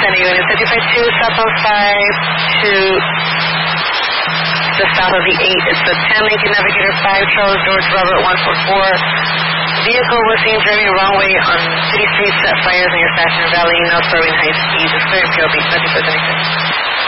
Center Unit 55-2, southbound 5 to the south of the 8. It's the 10 Lincoln Navigator 5, Charles George Robert 144. Vehicle was seen driving wrong way on City Street, set fires in your Fashion Valley, now serving high speed. It's clear and pure beat. Nothing for anything.